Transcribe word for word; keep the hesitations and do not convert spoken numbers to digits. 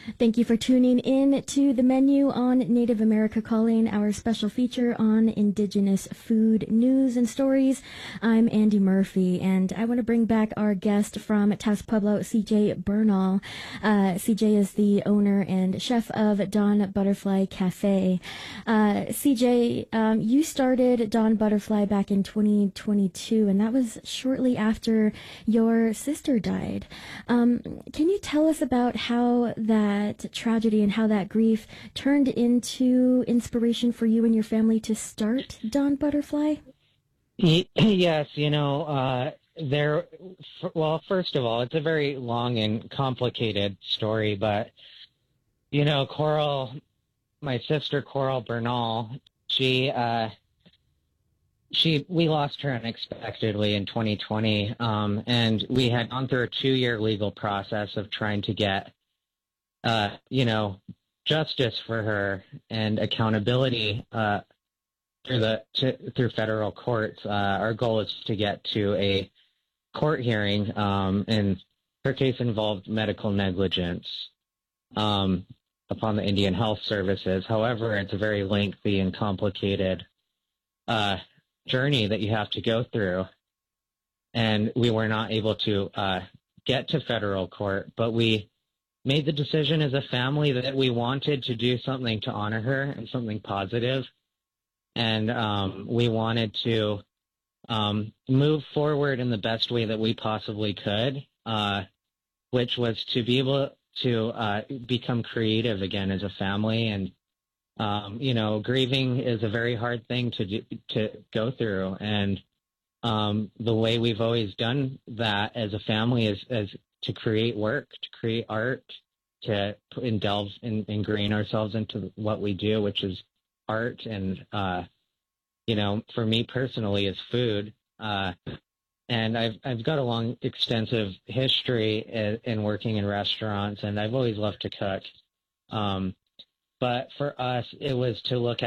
Thank you for tuning in to the menu on Native America Calling, our special feature on Indigenous food news and stories. I'm Andy Murphy, and I want to bring back our guest from Taos Pueblo, C J Bernal. Uh, C J is the owner and chef of Dawn Butterfly Cafe. Uh, C J, um, you started Dawn Butterfly back in twenty twenty-two, and that was shortly after your sister died. Um, can you tell us about how that tragedy and how that grief turned into inspiration for you and your family to start Dawn Butterfly? Yes, you know, uh, there, well, first of all, it's a very long and complicated story, but, you know, Coral, my sister Coral Bernal, she, uh, she, we lost her unexpectedly in twenty twenty, um, and we had gone through a two-year legal process of trying to get uh, you know, justice for her and accountability uh, through the to, through federal courts. Uh, our goal is to get to a court hearing, um, and her case involved medical negligence um, upon the Indian Health Services. However, it's a very lengthy and complicated uh, journey that you have to go through, and we were not able to uh, get to federal court, but we made the decision as a family that we wanted to do something to honor her and something positive. And um, we wanted to um, move forward in the best way that we possibly could, uh, which was to be able to uh, become creative again as a family. And, um, you know, grieving is a very hard thing to do, to go through. And um, the way we've always done that as a family is, is to create work, to create art, to indulge and ingrain ourselves into what we do, which is art. And, uh, you know, for me personally is food. Uh, and I've, I've got a long, extensive history in, in working in restaurants, and I've always loved to cook. Um, but for us, it was to look at